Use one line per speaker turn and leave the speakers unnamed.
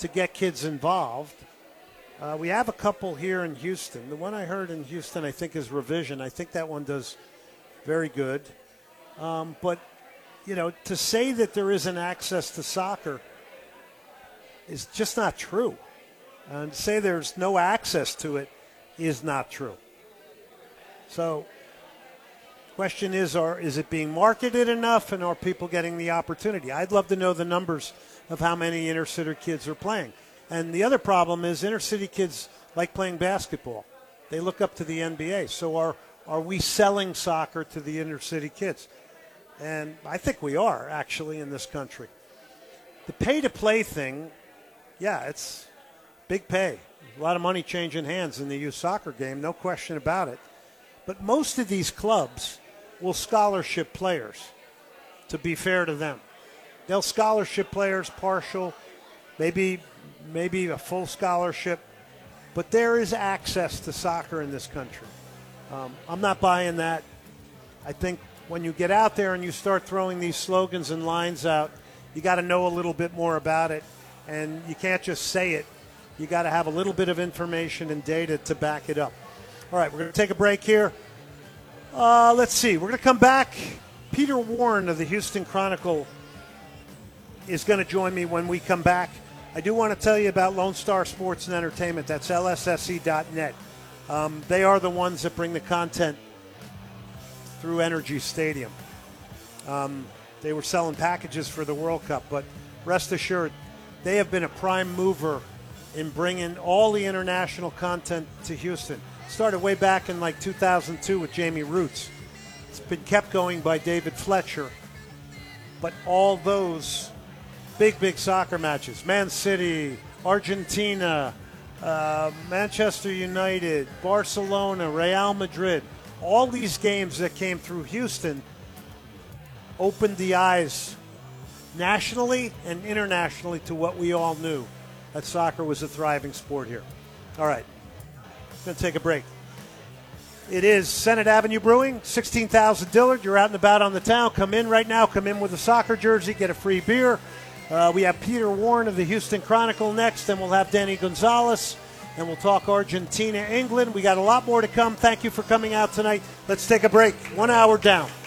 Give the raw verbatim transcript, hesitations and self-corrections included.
to get kids involved. Uh, we have a couple here in Houston. The one I heard in Houston, I think, is Revision. I think that one does very good. Um, but, you know, to say that there isn't access to soccer is just not true. And to say there's no access to it is not true. So, question is, are, is it being marketed enough, and are people getting the opportunity? I'd love to know the numbers of how many inner-city kids are playing. And the other problem is inner-city kids like playing basketball. They look up to the N B A. So are, are we selling soccer to the inner-city kids? And I think we are, actually, in this country. The pay-to-play thing, yeah, it's big pay. A lot of money changing hands in the youth soccer game, no question about it. But most of these clubs will scholarship players, to be fair to them. They'll scholarship players, partial, maybe maybe a full scholarship. But there is access to soccer in this country. Um, I'm not buying that. I think when you get out there and you start throwing these slogans and lines out, you got to know a little bit more about it. And you can't just say it. You got to have a little bit of information and data to back it up. All right, we're going to take a break here. Uh, let's see. We're going to come back. Peter Warren of the Houston Chronicle is going to join me when we come back. I do want to tell you about Lone Star Sports and Entertainment. That's L S S E dot net. Um, they are the ones that bring the content through Energy Stadium. Um, they were selling packages for the World Cup, but rest assured, they have been a prime mover in bringing all the international content to Houston. Started way back in like two thousand two with Jamie Roots. It's been kept going by David Fletcher. But all those big, big soccer matches, Man City, Argentina, uh, Manchester United, Barcelona, Real Madrid, all these games that came through Houston opened the eyes nationally and internationally to what we all knew, that soccer was a thriving sport here. All right, going to take a break. It is Senate Avenue Brewing, sixteen thousand Dillard. You're out and about on the town. Come in right now. Come in with a soccer jersey. Get a free beer. Uh, we have Peter Warren of the Houston Chronicle next, and we'll have Danny Gonzalez, and we'll talk Argentina, England. We got a lot more to come. Thank you for coming out tonight. Let's take a break. One hour down.